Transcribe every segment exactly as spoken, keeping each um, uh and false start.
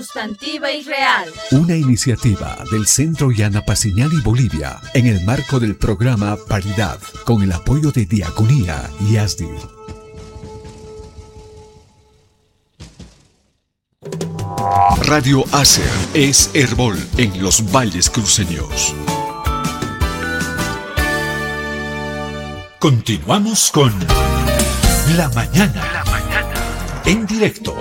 Sustantiva y real. Una iniciativa del Centro Yana Paciñal y Bolivia en el marco del programa Paridad con el apoyo de Diaconía y ASDI. Radio Acer es Herbol en los valles cruceños. Continuamos con La Mañana, La Mañana en directo.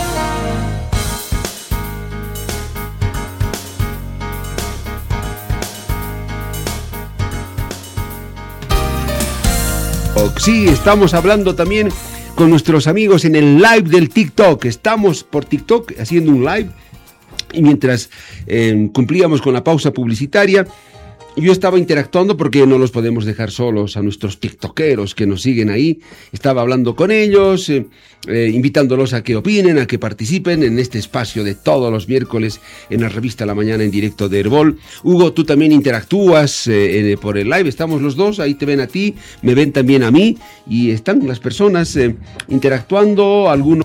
Sí, estamos hablando también con nuestros amigos en el live del TikTok. Estamos por TikTok haciendo un live y mientras eh, cumplíamos con la pausa publicitaria, yo estaba interactuando porque no los podemos dejar solos a nuestros tiktokeros que nos siguen ahí. Estaba hablando con ellos, eh, eh, invitándolos a que opinen, a que participen en este espacio de todos los miércoles en la revista La Mañana en directo de Herbol. Hugo, tú también interactúas eh, eh, por el live, estamos los dos, ahí te ven a ti, me ven también a mí y están las personas eh, interactuando, algunos...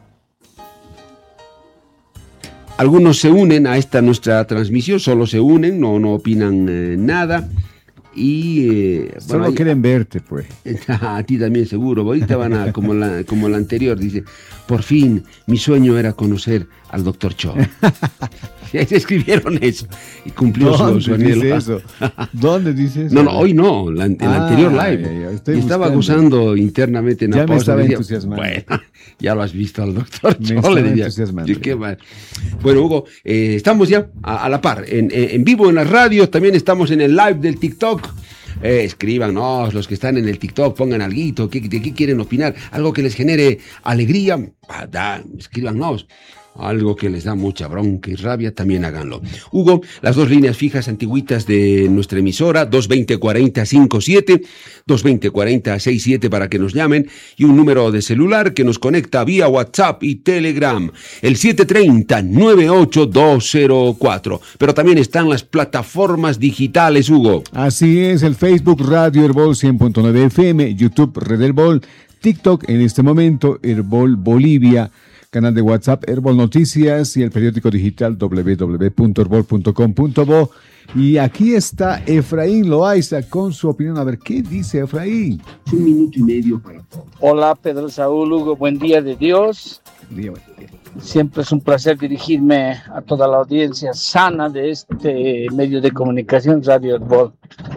Algunos se unen a esta nuestra transmisión, solo se unen, no, no opinan eh, nada. Y eh, solo bueno, quieren verte, pues. A ti también seguro. Ahorita van a, como la, como la anterior, dice, por fin, mi sueño era conocer al doctor Cho. Escribieron eso y cumplió su, su anhelo. ¿Dónde dice eso? ¿Dónde dice eso? No, no, hoy no, la, en ah, el anterior live. Ya, ya, estaba gozando internamente en la ya pausa. Me estaba decía, entusiasmando. Bueno, ya lo has visto al doctor me Cho. estaba Le decía, entusiasmando. Qué mal. Bueno, Hugo, eh, estamos ya a, a la par, en, en vivo en las radios, también estamos en el live del TikTok. Eh, escríbanos, los que están en el TikTok, pongan alguito, ¿qué, de qué quieren opinar? Algo que les genere alegría, ah, da, escríbanos. Algo que les da mucha bronca y rabia, también háganlo. Hugo, las dos líneas fijas antiguitas de nuestra emisora, dos veinte cuarenta cincuenta y siete, dos veinte cuarenta sesenta y siete para que nos llamen, y un número de celular que nos conecta vía WhatsApp y Telegram, el siete treinta nueve ocho dos cero cuatro. Pero también están las plataformas digitales, Hugo. Así es, el Facebook Radio Herbol cien punto nueve F M, YouTube Red Herbol, TikTok en este momento Herbol Bolivia, canal de WhatsApp Herbol Noticias y el periódico digital doble u doble u doble u punto herbol punto com punto bo. Y aquí está Efraín Loaiza con su opinión. A ver, ¿qué dice Efraín? Un minuto y medio para todo. Hola, Pedro Saúl, Hugo, buen día de Dios. Dígame. Siempre es un placer dirigirme a toda la audiencia sana de este medio de comunicación, Radio Herbol.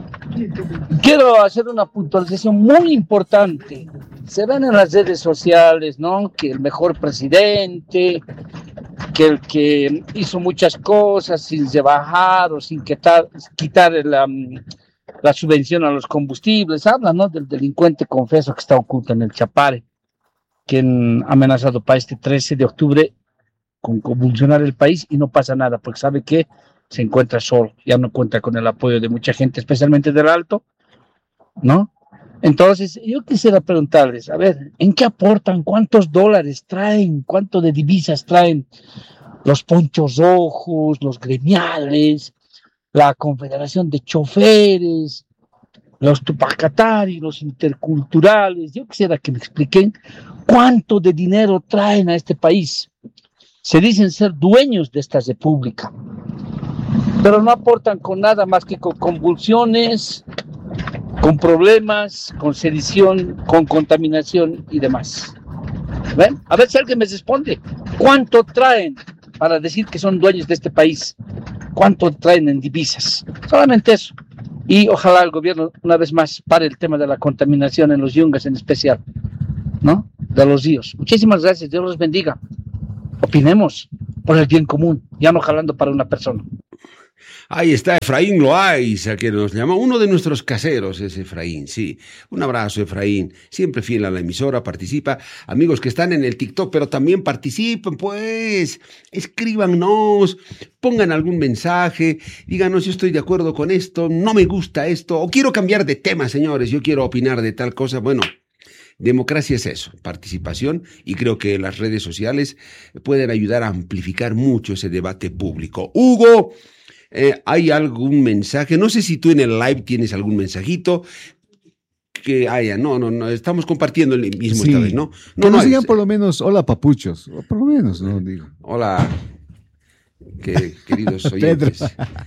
Quiero hacer una puntualización muy importante. Se ven en las redes sociales, ¿no? Que el mejor presidente, que el que hizo muchas cosas sin rebajar o sin quitar, quitar la, la subvención a los combustibles. Hablan, ¿no? Del delincuente confeso que está oculto en el Chapare, quien ha amenazado para este trece de octubre con convulsionar el país y no pasa nada, porque sabe que se encuentra solo, ya no cuenta con el apoyo de mucha gente, especialmente del Alto, ¿no? Entonces, yo quisiera preguntarles, a ver, ¿en qué aportan? ¿Cuántos dólares traen? ¿Cuánto de divisas traen los ponchos rojos, los gremiales, la Confederación de Choferes, los Tupacatari, los interculturales? Yo quisiera que me expliquen cuánto de dinero traen a este país. Se dicen ser dueños de esta república, pero no aportan con nada más que con convulsiones, con problemas, con sedición, con contaminación y demás. ¿Ven? A ver si alguien me responde. ¿Cuánto traen para decir que son dueños de este país? ¿Cuánto traen en divisas? Solamente eso. Y ojalá el gobierno, una vez más, pare el tema de la contaminación en los yungas en especial, ¿no? De los ríos. Muchísimas gracias. Dios los bendiga. Opinemos por el bien común, ya no jalando para una persona. Ahí está Efraín Loaiza, que nos llama, uno de nuestros caseros es Efraín, sí. Un abrazo, Efraín, siempre fiel a la emisora, participa. Amigos que están en el TikTok, pero también participen, pues, escríbanos, pongan algún mensaje, díganos yo estoy de acuerdo con esto, no me gusta esto, o quiero cambiar de tema, señores, yo quiero opinar de tal cosa. Bueno, democracia es eso, participación, y creo que las redes sociales pueden ayudar a amplificar mucho ese debate público. Hugo, eh, ¿hay algún mensaje? No sé si tú en el live tienes algún mensajito que haya. No, no, no, estamos compartiendo el mismo sí, esta vez, ¿no? No, que no nos hay, digan por lo menos, hola papuchos, o por lo menos, no digo. Hola. que, queridos oyentes.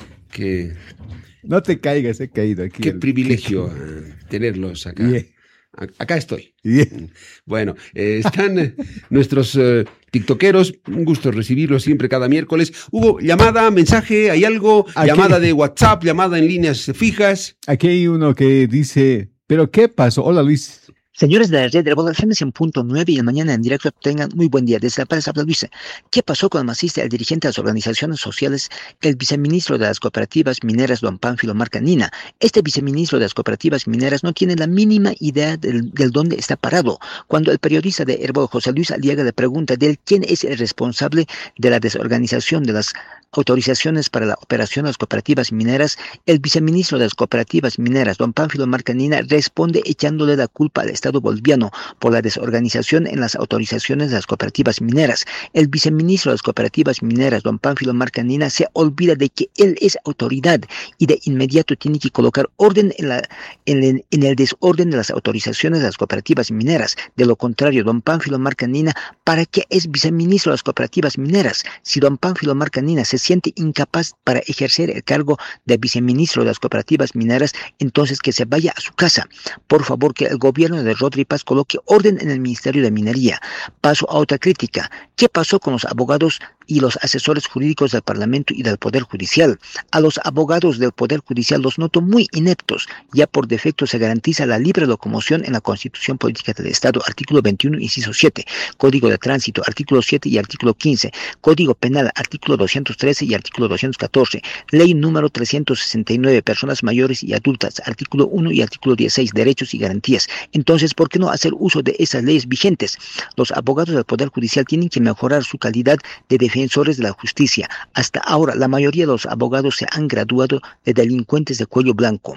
Que, no te caigas, he caído aquí. Qué el... privilegio uh, tenerlos acá. Yeah. Acá estoy. Yeah. Bueno, eh, están eh, nuestros eh, tiktokeros. Un gusto recibirlos siempre cada miércoles. Hugo, llamada, mensaje, ¿hay algo? Aquí... Llamada de WhatsApp, llamada en líneas fijas. Aquí hay uno que dice, ¿pero qué pasó? Hola, Luis. Señores de la red de Herbol F M cien punto nueve y el mañana en directo, tengan muy buen día. Desde La Paz habla Luisa. ¿Qué pasó con el masista, el dirigente de las organizaciones sociales, el viceministro de las cooperativas mineras, don Pánfilo Marcanina? Este viceministro de las cooperativas mineras no tiene la mínima idea del, del dónde está parado. Cuando el periodista de Herbol, José Luis Aliaga, le pregunta de él quién es el responsable de la desorganización de las autorizaciones para la operación de las cooperativas mineras, el viceministro de las cooperativas mineras, don Pánfilo Marcanina, responde echándole la culpa al Estado boliviano por la desorganización en las autorizaciones de las cooperativas mineras. El viceministro de las cooperativas mineras, don Pánfilo Marcanina, se olvida de que él es autoridad y de inmediato tiene que colocar orden en, la, en, el, en el desorden de las autorizaciones de las cooperativas mineras. De lo contrario, don Pánfilo Marcanina, ¿para qué es viceministro de las cooperativas mineras? Si don Pánfilo Marcanina se siente incapaz para ejercer el cargo de viceministro de las cooperativas mineras, entonces que se vaya a su casa. Por favor, que el gobierno de Rodri Paz coloque orden en el Ministerio de Minería. Paso a otra crítica. ¿Qué pasó con los abogados y los asesores jurídicos del Parlamento y del Poder Judicial? A los abogados del Poder Judicial los noto muy ineptos. Ya por defecto se garantiza la libre locomoción en la Constitución Política del Estado, artículo veintiuno, inciso siete, Código de Tránsito, artículo siete y artículo quince, Código Penal, artículo doscientos trece y artículo doscientos catorce, Ley número trescientos sesenta y nueve, Personas mayores y adultas, artículo uno y artículo dieciséis, Derechos y garantías. Entonces, ¿por qué no hacer uso de esas leyes vigentes? Los abogados del Poder Judicial tienen que mejorar su calidad de defensores de la justicia. Hasta ahora, la mayoría de los abogados se han graduado de delincuentes de cuello blanco.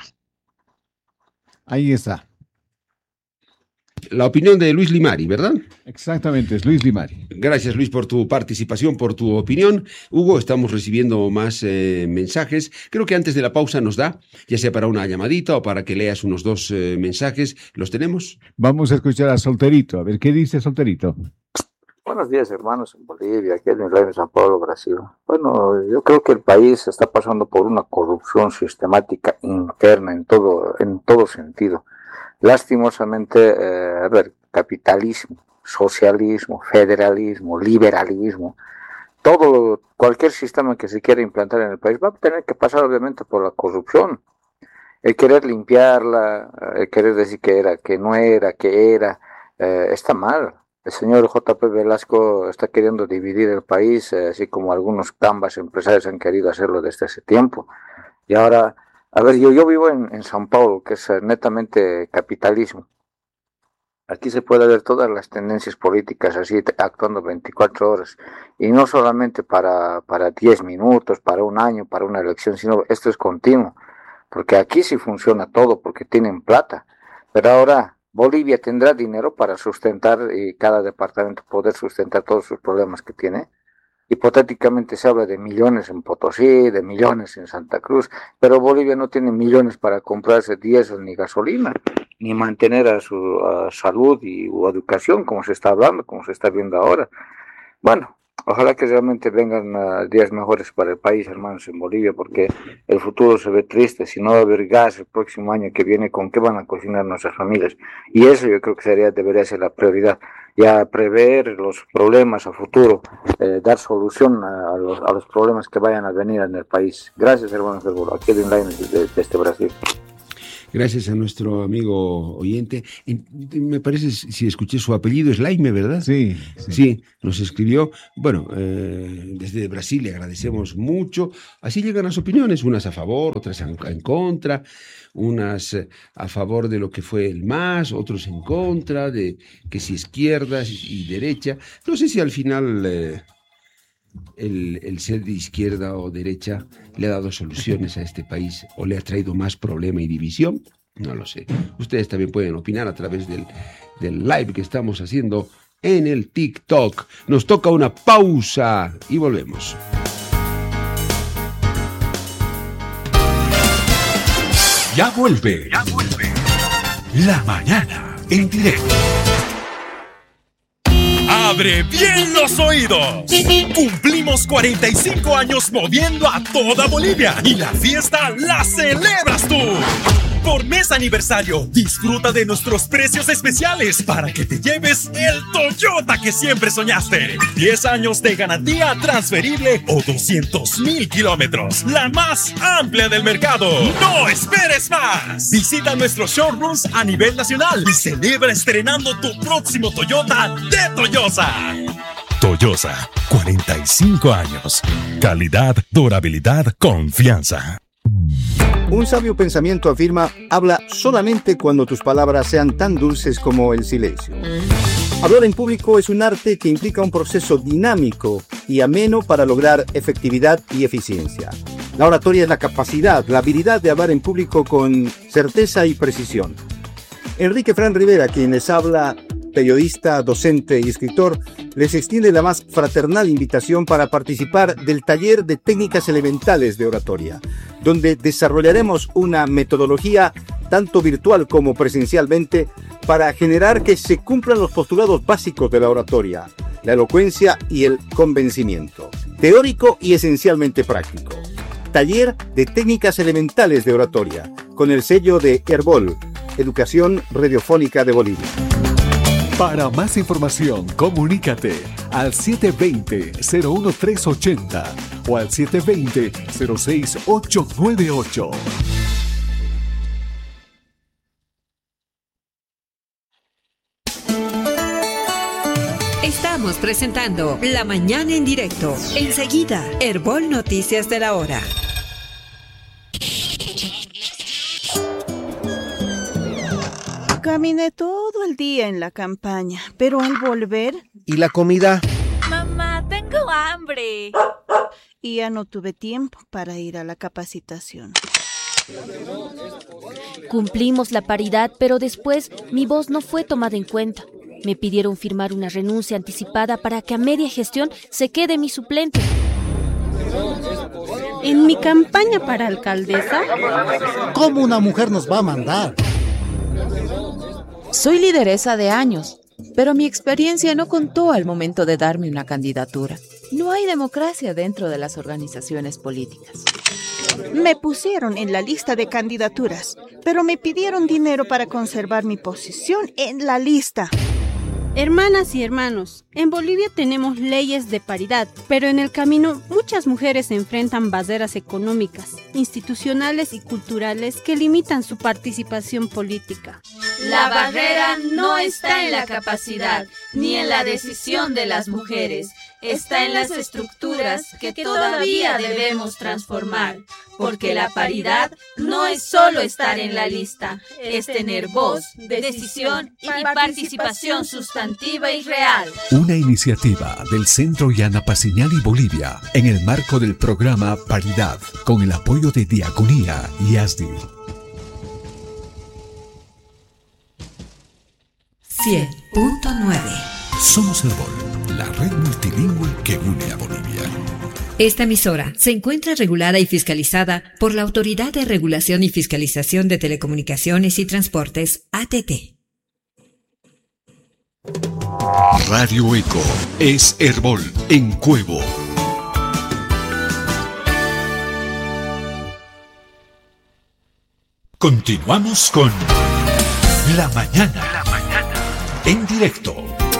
Ahí está. La opinión de Luis Limari, ¿verdad? Exactamente, es Luis Limari. Gracias, Luis, por tu participación, por tu opinión. Hugo, estamos recibiendo más eh, mensajes. Creo que antes de la pausa nos da, ya sea para una llamadita o para que leas unos dos eh, mensajes. ¿Los tenemos? Vamos a escuchar a Solterito. A ver, ¿qué dice Solterito? Buenos días, hermanos, en Bolivia, aquí en San Pablo, Brasil. Bueno, yo creo que el país está pasando por una corrupción sistemática interna en todo, en todo sentido. Lastimosamente, eh, a ver, capitalismo, socialismo, federalismo, liberalismo, todo, cualquier sistema que se quiera implantar en el país va a tener que pasar obviamente por la corrupción. El querer limpiarla, el querer decir que era, que no era, que era, eh, está mal. El señor J P Velasco está queriendo dividir el país, eh, así como algunos cambas empresarios han querido hacerlo desde hace tiempo. Y ahora, a ver, yo, yo vivo en, en São Paulo, que es eh, netamente capitalismo. Aquí se puede ver todas las tendencias políticas así, actuando veinticuatro horas. Y no solamente para, para diez minutos, para un año, para una elección, sino esto es continuo. Porque aquí sí funciona todo, porque tienen plata. Pero ahora Bolivia tendrá dinero para sustentar y cada departamento poder sustentar todos sus problemas que tiene. Hipotéticamente se habla de millones en Potosí, de millones en Santa Cruz, pero Bolivia no tiene millones para comprarse diésel ni gasolina, ni mantener a su a salud y u educación, como se está hablando, como se está viendo ahora. Bueno, ojalá que realmente vengan uh, días mejores para el país, hermanos, en Bolivia, porque el futuro se ve triste. Si no va a haber gas el próximo año que viene, ¿con qué van a cocinar nuestras familias? Y eso yo creo que sería, debería ser la prioridad. Ya prever los problemas a futuro, eh, dar solución a, a, los, a los problemas que vayan a venir en el país. Gracias, hermanos del Bolo. Aquí en Line de, de este Brasil. Gracias a nuestro amigo oyente. Me parece, si escuché su apellido, es Laime, ¿verdad? Sí. Sí, sí nos escribió. Bueno, eh, desde Brasil le agradecemos mucho. Así llegan las opiniones, unas a favor, otras en, en contra, unas a favor de lo que fue el M A S, otros en contra, de que si izquierda y derecha. No sé si al final eh, el, el ser de izquierda o derecha le ha dado soluciones a este país o le ha traído más problema y división. No lo sé. Ustedes también pueden opinar a través del, del live que estamos haciendo en el TikTok. Nos toca una pausa y volvemos. Ya vuelve. Ya vuelve. La mañana en directo. Abre bien los oídos. Cumplimos cuarenta y cinco años moviendo a toda Bolivia y la fiesta la celebras tú. Por mes aniversario, disfruta de nuestros precios especiales para que te lleves el Toyota que siempre soñaste. diez años de garantía transferible o doscientos mil kilómetros. La más amplia del mercado. ¡No esperes más! Visita nuestros showrooms a nivel nacional y celebra estrenando tu próximo Toyota de Toyosa. Toyosa, cuarenta y cinco años. Calidad, durabilidad, confianza. Un sabio pensamiento afirma: habla solamente cuando tus palabras sean tan dulces como el silencio. Hablar en público es un arte que implica un proceso dinámico y ameno para lograr efectividad y eficiencia. La oratoria es la capacidad, la habilidad de hablar en público con certeza y precisión. Enrique Fran Rivera, quien les habla, periodista, docente y escritor, les extiende la más fraternal invitación para participar del taller de técnicas elementales de oratoria, donde desarrollaremos una metodología tanto virtual como presencialmente para generar que se cumplan los postulados básicos de la oratoria, la elocuencia y el convencimiento, teórico y esencialmente práctico. Taller de técnicas elementales de oratoria, con el sello de Herbol, Educación Radiofónica de Bolivia. Para más información, comunícate al siete dos cero, cero uno tres ocho cero o al siete dos cero, cero seis ocho nueve ocho. Estamos presentando La Mañana en Directo. Enseguida, Herbol Noticias de la Hora. Caminé todo el día en la campaña, pero al volver... ¿Y la comida? Mamá, tengo hambre. Y ya no tuve tiempo para ir a la capacitación. Cumplimos la paridad, pero después mi voz no fue tomada en cuenta. Me pidieron firmar una renuncia anticipada para que a media gestión se quede mi suplente. ¿En mi campaña para alcaldesa? ¿Cómo una mujer nos va a mandar? Soy lideresa de años, pero mi experiencia no contó al momento de darme una candidatura. No hay democracia dentro de las organizaciones políticas. Me pusieron en la lista de candidaturas, pero me pidieron dinero para conservar mi posición en la lista. Hermanas y hermanos, en Bolivia tenemos leyes de paridad, pero en el camino muchas mujeres enfrentan barreras económicas, institucionales y culturales que limitan su participación política. La barrera no está en la capacidad ni en la decisión de las mujeres, está en las estructuras que todavía debemos transformar, porque la paridad no es solo estar en la lista, es tener voz, decisión y participación sustantiva y real. Una iniciativa del Centro Yana Paciñal y Bolivia en el marco del programa Paridad, con el apoyo de Diaconía y A S D I. cien punto nueve. Somos Herbol, la red multilingüe que une a Bolivia. Esta emisora se encuentra regulada y fiscalizada por la Autoridad de Regulación y Fiscalización de Telecomunicaciones y Transportes, A T T. Radio Eco es Herbol en Cuevo. Continuamos con La Mañana, La Mañana en directo.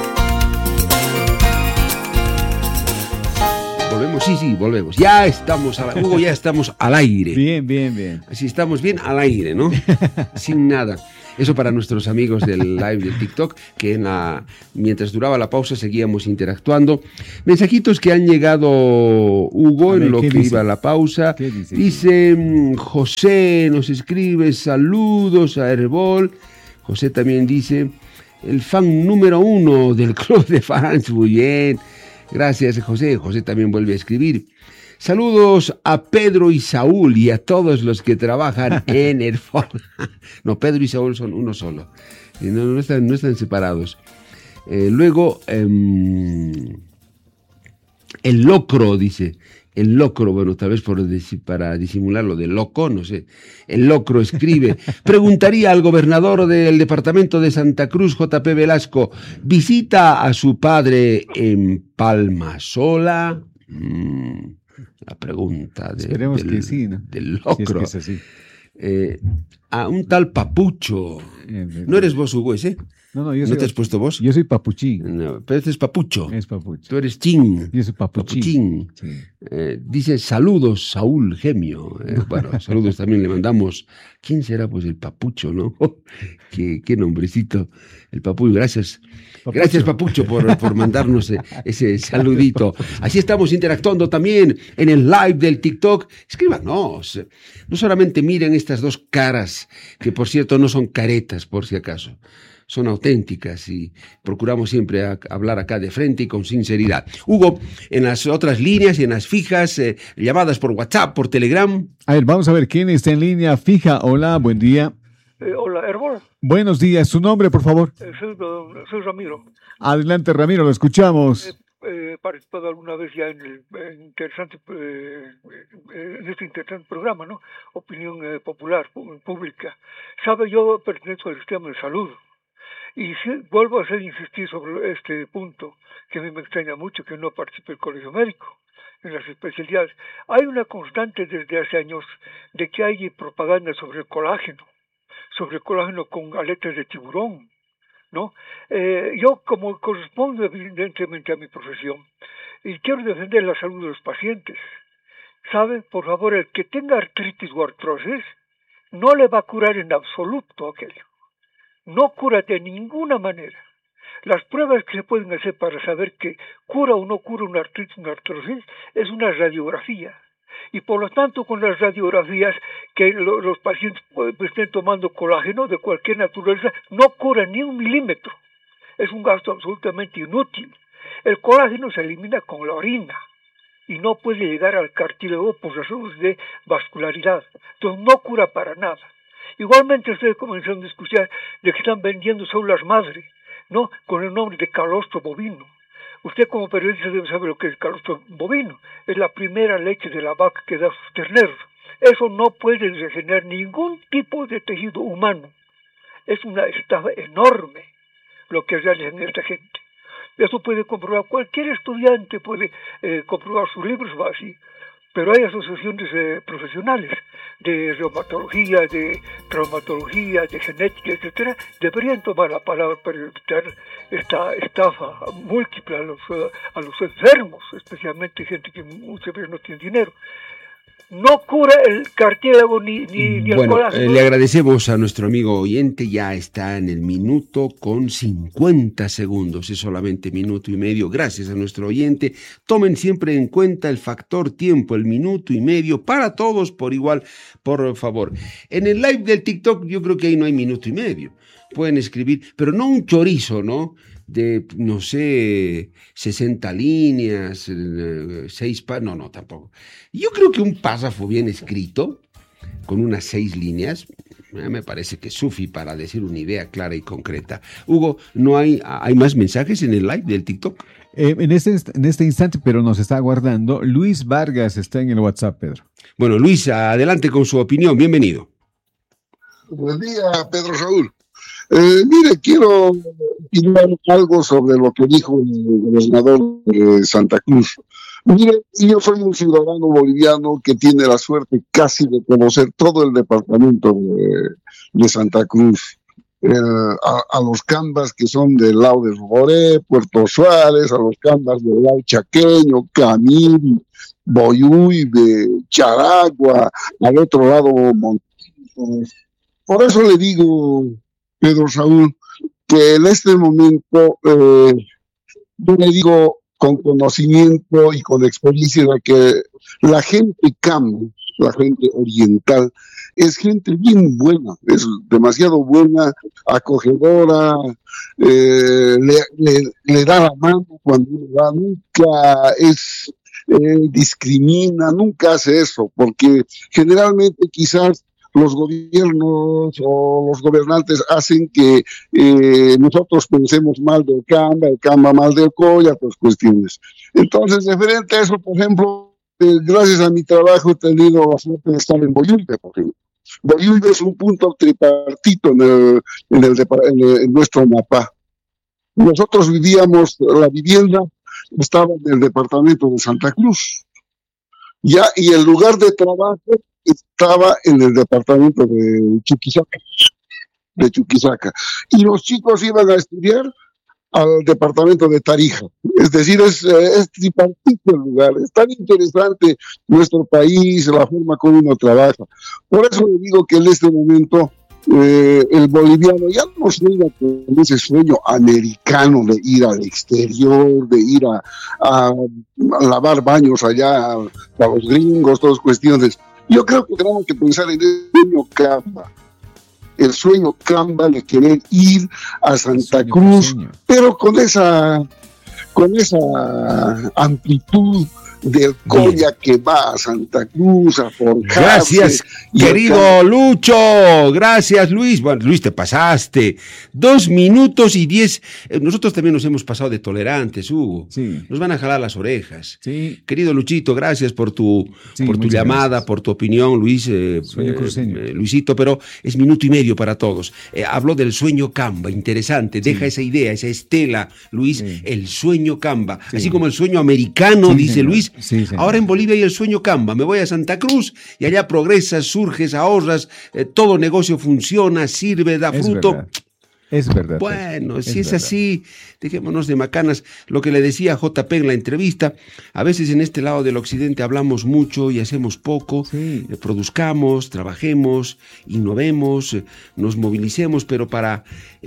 Volvemos, sí, sí, volvemos. Ya estamos, a la, Hugo, ya estamos al aire. Bien, bien, bien. Así estamos bien al aire, ¿no? Sin nada. Eso para nuestros amigos del live de TikTok, que en la, mientras duraba la pausa seguíamos interactuando. Mensajitos que han llegado, Hugo, ver, en lo que dice? Iba la pausa. Dice, dice José, nos escribe, saludos a Herbol. José también dice, el fan número uno del club de fans. Muy bien. Gracias, José. José también vuelve a escribir. Saludos a Pedro y Saúl y a todos los que trabajan en Herbol. No, Pedro y Saúl son uno solo. No, no, están, no están separados. Eh, luego, eh, el Locro dice, El Locro, bueno, tal vez por, para disimular lo del loco, no sé. El Locro escribe, preguntaría al gobernador del departamento de Santa Cruz, J P Velasco, ¿visita a su padre en Palmasola? Mm, la pregunta de, Esperemos del, que sí, ¿no? del Locro. Si es que es así. Eh, a un tal Papucho. ¿No eres vos, Hugo, ese? No, no, yo ¿No soy, te has puesto vos? Yo soy Papuchín. No, pero este es Papucho. Es Papucho. Tú eres Chin. Yo soy Papuchín. Papuchín. Sí. Eh, dice, saludos, Saúl Gemio. Eh, bueno, saludos también le mandamos. ¿Quién será? Pues el Papucho, ¿no? qué, qué nombrecito. El Papucho, gracias. Papucho. Gracias, Papucho, por, por mandarnos ese saludito. Así estamos interactuando también en el live del TikTok. Escríbanos. No solamente miren estas dos caras, que por cierto no son caretas, por si acaso. Son auténticas y procuramos siempre a, a hablar acá de frente y con sinceridad. Hugo, en las otras líneas y en las fijas, eh, llamadas por WhatsApp, por Telegram. A ver, vamos a ver quién está en línea fija. Hola, buen día. Eh, hola, Herbol. Buenos días, su nombre, por favor. Eh, soy, soy Ramiro. Adelante, Ramiro, lo escuchamos. Eh, he participado alguna vez ya en el en interesante eh, en este interesante programa, ¿no? Opinión eh, popular, pública. Sabe, yo pertenezco al sistema de salud. Y sí, vuelvo a hacer insistir sobre este punto, que a mí me extraña mucho que no participe el colegio médico en las especialidades. Hay una constante desde hace años de que hay propaganda sobre el colágeno, sobre el colágeno con aletas de tiburón, ¿no? Eh, yo, como corresponde evidentemente a mi profesión, y quiero defender la salud de los pacientes, ¿sabe? Por favor, el que tenga artritis o artrosis no le va a curar en absoluto aquello. No cura de ninguna manera. Las pruebas que se pueden hacer para saber que cura o no cura una artritis o una artrosis es una radiografía. Y por lo tanto, con las radiografías que lo, los pacientes pues, estén tomando colágeno de cualquier naturaleza, no cura ni un milímetro. Es un gasto absolutamente inútil. El colágeno se elimina con la orina y no puede llegar al cartílago por razones de vascularidad. Entonces no cura para nada. Igualmente ustedes comenzaron a escuchar de que están vendiendo células madre, ¿no? Con el nombre de calostro bovino. Usted como periodista debe saber lo que es el calostro bovino. Es la primera leche de la vaca que da sus terneros. Eso no puede regenerar ningún tipo de tejido humano. Es una estafa enorme lo que realizan esta gente. Eso puede comprobar cualquier estudiante, puede eh, comprobar sus libros, va así. Pero hay asociaciones eh, profesionales de reumatología, de traumatología, de genética, etcétera, deberían tomar la palabra para evitar esta estafa múltiple a los, a los enfermos, especialmente gente que muchas veces no tiene dinero. No cura el cartílago ni, ni, ni bueno, el colágeno. Eh, le agradecemos a nuestro amigo oyente, ya está en el minuto con cincuenta segundos, es solamente minuto y medio. Gracias a nuestro oyente. Tomen siempre en cuenta el factor tiempo, el minuto y medio, para todos por igual, por favor. En el live del TikTok yo creo que ahí no hay minuto y medio. Pueden escribir, pero no un chorizo, ¿no? De, no sé, sesenta líneas, seis pa... No, no, tampoco. Yo creo que un párrafo bien escrito, con unas seis líneas, me parece que es sufi para decir una idea clara y concreta. Hugo, ¿no hay, hay más mensajes en el live del TikTok? Eh, en, este, en este instante, pero nos está aguardando. Luis Vargas está en el WhatsApp, Pedro. Bueno, Luis, adelante con su opinión. Bienvenido. Buen día, Pedro Saúl. Eh, mire, quiero opinar algo sobre lo que dijo el gobernador de Santa Cruz. Mire, yo soy un ciudadano boliviano que tiene la suerte casi de conocer todo el departamento de, de Santa Cruz. Eh, a, a los cambas que son del lado de Roboré, Puerto Suárez, a los cambas del lado chaqueño, Camil, Boyuy, de Charagua, al otro lado Montijo. Por eso le digo, Pedro Saúl, que en este momento eh, yo le digo con conocimiento y con experiencia de que la gente cama, la gente oriental, es gente bien buena, es demasiado buena, acogedora, eh, le, le, le da la mano cuando va, nunca es eh, discrimina, nunca hace eso, porque generalmente quizás los gobiernos o los gobernantes hacen que eh, nosotros pensemos mal del Camba, el Camba mal del Colla, pues cuestiones. Entonces, referente a eso, por ejemplo, eh, gracias a mi trabajo he tenido la suerte de estar en Boyulbe, por ejemplo. Boyulbe es un punto tripartito en, el, en, el, en, el, en nuestro mapa. Nosotros vivíamos, la vivienda estaba en el departamento de Santa Cruz, ya, y el lugar de trabajo estaba en el departamento de Chuquisaca, de Chuquisaca. Y los chicos iban a estudiar al departamento de Tarija. Es decir, es, es tripartito el lugar. Es tan interesante nuestro país, la forma como uno trabaja. Por eso le digo que en este momento eh, el boliviano ya no sueña con ese sueño americano de ir al exterior, de ir a, a, a lavar baños allá a, a los gringos, todas cuestiones. Yo creo que tenemos que pensar en el sueño Camba. El sueño Camba de querer ir a Santa Cruz, pero con esa, con esa amplitud del Coya que va a Santa Cruz a forjarse. Gracias, querido acá... Lucho. Gracias, Luis. Bueno, Luis, te pasaste. Dos minutos y diez. Nosotros también nos hemos pasado de tolerantes, Hugo. Sí. Nos van a jalar las orejas. Sí. Querido Luchito, gracias por tu, sí, por tu llamada, gracias. por tu opinión, Luis. Eh, sueño cruceño. Eh, Luisito, pero es minuto y medio para todos. Eh, habló del sueño Camba, interesante. Deja sí. esa idea, esa estela, Luis, sí. el sueño Camba. Sí. Así como el sueño americano, sí, dice señor. Luis. Sí, ahora en Bolivia hay el sueño Camba. Me voy a Santa Cruz y allá progresas, surges, ahorras, eh, todo negocio funciona, sirve, da es fruto. Verdad. Es verdad. Bueno, es si es verdad. así, dejémonos de macanas. Lo que le decía a J P en la entrevista, a veces en este lado del occidente hablamos mucho y hacemos poco, sí. eh, produzcamos, trabajemos, innovemos, eh, nos movilicemos, pero para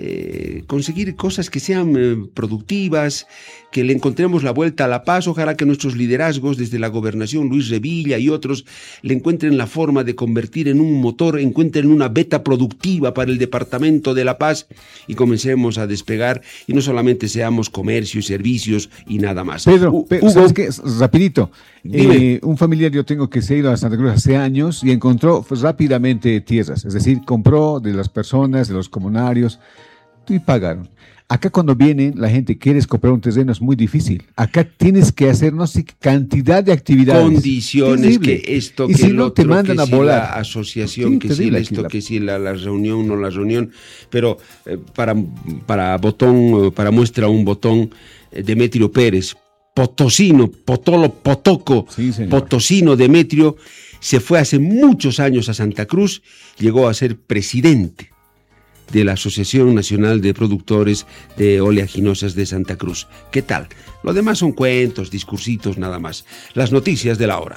eh, conseguir cosas que sean eh, productivas, que le encontremos la vuelta a la paz. Ojalá que nuestros liderazgos desde la gobernación, Luis Revilla y otros, le encuentren la forma de convertir en un motor, encuentren una beta productiva para el Departamento de la Paz y comencemos a despegar y no solamente seamos comercio y servicios y nada más. Pedro, U- Pedro Hugo, ¿sabes qué? Rapidito. Dime. Eh, un familiar yo tengo que se ha ido a Santa Cruz hace años y encontró pues, rápidamente tierras, es decir, compró de las personas, de los comunarios y pagaron. Acá cuando vienen, la gente quiere comprar un terreno, es muy difícil. Acá tienes que hacer, no sé, cantidad de actividades. Condiciones, terrible. que esto, y que si el no, otro, te mandan que a si volar. la asociación, Sí, que si terrible esto, aquí la- que si la, la reunión, no la reunión. Pero eh, para, para botón, eh, para muestra un botón, eh, Demetrio Pérez, potosino, potolo, potoco, Sí, señor. potosino Demetrio, se fue hace muchos años a Santa Cruz, llegó a ser presidente de la Asociación Nacional de Productores de Oleaginosas de Santa Cruz. ¿Qué tal? Lo demás son cuentos, discursitos, nada más. Las noticias de la hora.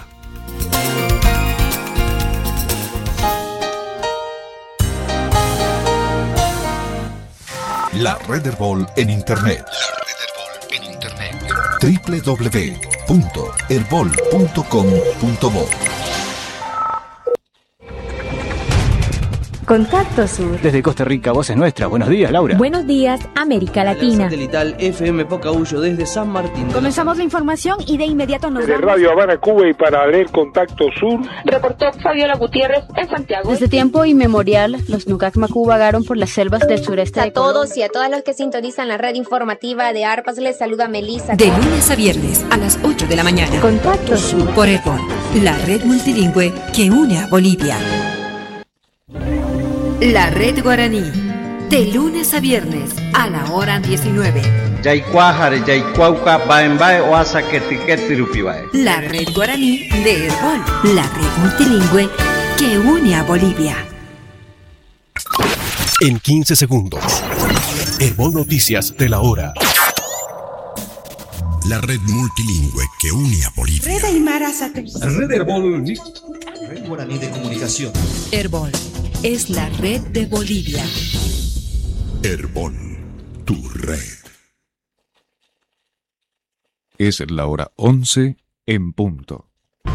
La Red Herbol en Internet. La Red Herbol en Internet. doble u doble u doble u punto herbol punto com punto bo. Contacto Sur. Desde Costa Rica, voz es nuestra. Buenos días, Laura. Buenos días, América Latina. Satelital F M Pocahuyo desde San Martín. Comenzamos la información y de inmediato nos de vamos. Radio Habana, Cuba y para leer Contacto Sur. Reportó Fabiola Gutiérrez en Santiago. Desde tiempo inmemorial, los Nucac Macú vagaron por las selvas del sureste de A todos y a todas los que sintonizan la red informativa de ARPAS les saluda Melissa. De lunes a viernes a las ocho de la mañana. Contacto Sur. Por Herbol, la red multilingüe que une a Bolivia. La red guaraní. De lunes a viernes a la hora diecinueve. Yaicuájare, Yaicuauca, Baembae, Oasa, Quetiquet, Tirupibae. La red guaraní de Herbol, la red multilingüe que une a Bolivia. En quince segundos. Herbol Noticias de la hora. La red multilingüe que une a Bolivia. Red Aymara Satélite. Red Herbol. Red Guaraní de Comunicación. Herbol es la red de Bolivia. Herbol, tu red. Es la hora once en punto.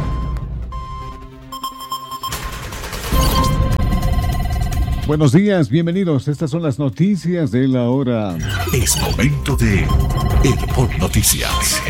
Buenos días, bienvenidos. Estas son las noticias de la hora. Es momento de Herbol Noticias.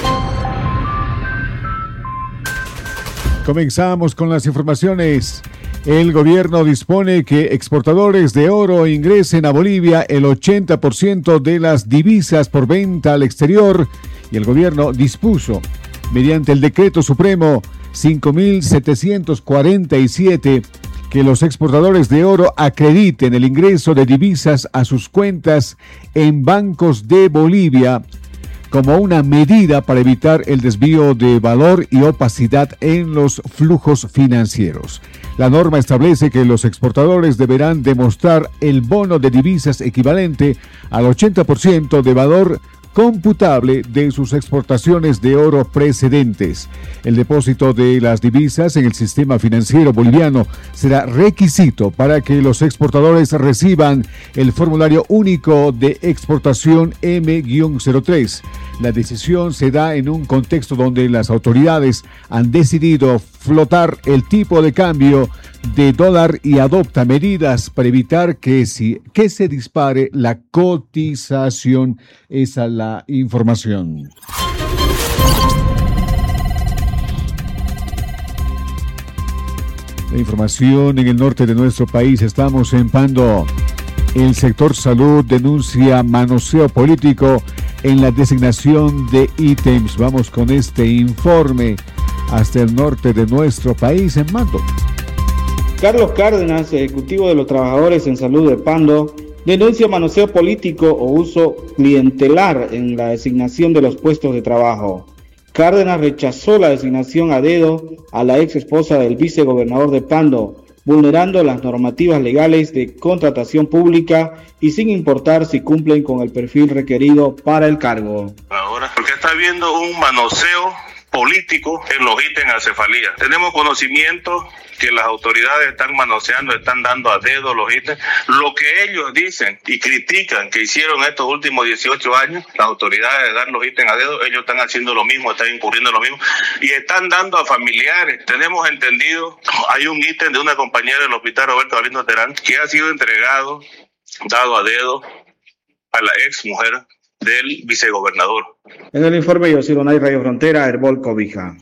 Comenzamos con las informaciones. El gobierno dispone que exportadores de oro ingresen a Bolivia el ochenta por ciento de las divisas por venta al exterior y el gobierno dispuso mediante el Decreto Supremo cinco mil setecientos cuarenta y siete, que los exportadores de oro acrediten el ingreso de divisas a sus cuentas en bancos de Bolivia como una medida para evitar el desvío de valor y opacidad en los flujos financieros. La norma establece que los exportadores deberán demostrar el bono de divisas equivalente al ochenta por ciento de valor computable de sus exportaciones de oro precedentes. El depósito de las divisas en el sistema financiero boliviano será requisito para que los exportadores reciban el formulario único de exportación eme cero tres. La decisión se da en un contexto donde las autoridades han decidido flotar el tipo de cambio de dólar y adopta medidas para evitar que, si, que se dispare la cotización. Esa es la información. La información en el norte de nuestro país. Estamos en Pando. El sector salud denuncia manoseo político en la designación de ítems. Vamos con este informe hasta el norte de nuestro país en Pando. Carlos Cárdenas, ejecutivo de los trabajadores en salud de Pando, denuncia manoseo político o uso clientelar en la designación de los puestos de trabajo. Cárdenas rechazó la designación a dedo a la ex esposa del vicegobernador de Pando, vulnerando las normativas legales de contratación pública y sin importar si cumplen con el perfil requerido para el cargo. Ahora, porque está habiendo un manoseo político en los ítems a cefalía. Tenemos conocimiento que las autoridades están manoseando, están dando a dedo los ítems. Lo que ellos dicen y critican que hicieron estos últimos dieciocho años, las autoridades de dar los ítems a dedo, ellos están haciendo lo mismo, están incurriendo en lo mismo y están dando a familiares. Tenemos entendido, hay un ítem de una compañera del hospital Roberto Galindo Terán que ha sido entregado, dado a dedo a la ex mujer del vicegobernador. En el informe Yosilonay Radio Frontera, Herbol Cobija.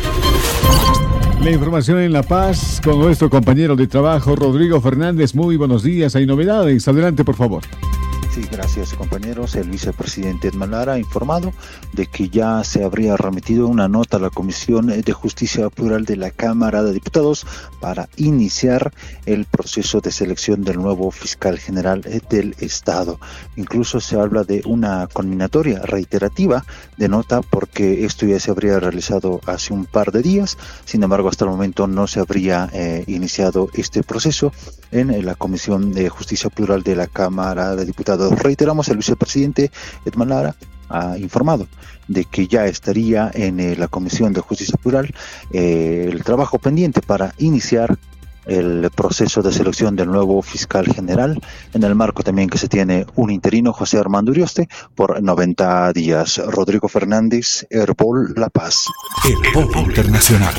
La información en La Paz con nuestro compañero de trabajo Rodrigo Fernández. Muy buenos días, hay novedades. Adelante, por favor. Sí, gracias compañeros. El vicepresidente Edman Lara ha informado de que ya se habría remitido una nota a la Comisión de Justicia Plural de la Cámara de Diputados para iniciar el proceso de selección del nuevo fiscal general del Estado. Incluso se habla de una conminatoria reiterativa de nota porque esto ya se habría realizado hace un par de días. Sin embargo, hasta el momento no se habría eh, iniciado este proceso en la Comisión de Justicia Plural de la Cámara de Diputados. Reiteramos, el vicepresidente Edman Lara ha informado de que ya estaría en eh, la Comisión de Justicia Plural eh, el trabajo pendiente para iniciar el proceso de selección del nuevo fiscal general, en el marco también que se tiene un interino, José Armando Urioste, por noventa días. Rodrigo Fernández, Herbol, La Paz. Herbol Internacional.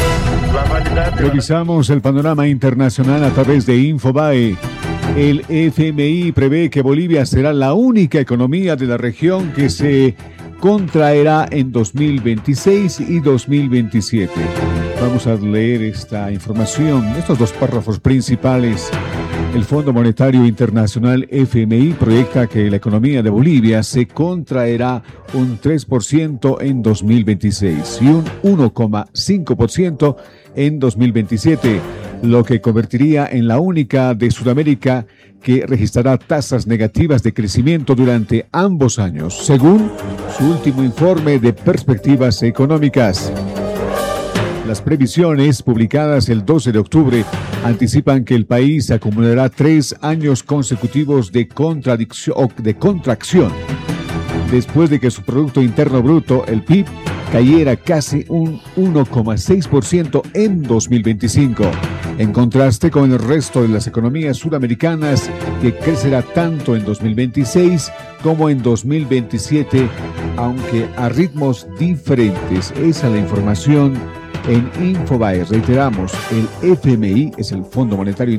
Revisamos el panorama internacional a través de Infobae. El F M I prevé que Bolivia será la única economía de la región que se contraerá en dos mil veintiséis y dos mil veintisiete. Vamos a leer esta información, estos dos párrafos principales. El Fondo Monetario Internacional F M I proyecta que la economía de Bolivia se contraerá un tres por ciento en dos mil veintiséis y un uno coma cinco por ciento en dos mil veintisiete, lo que convertiría en la única de Sudamérica que registrará tasas negativas de crecimiento durante ambos años, según su último informe de perspectivas económicas. Las previsiones publicadas el doce de octubre anticipan que el país acumulará tres años consecutivos de, contradicción, de contracción, después de que su Producto Interno Bruto, el P I B, cayera casi un uno coma seis por ciento en dos mil veinticinco, en contraste con el resto de las economías sudamericanas, que crecerá tanto en dos mil veintiséis como en dos mil veintisiete, aunque a ritmos diferentes. Esa es la información en Infobae. Reiteramos, el F M I es el Fondo Monetario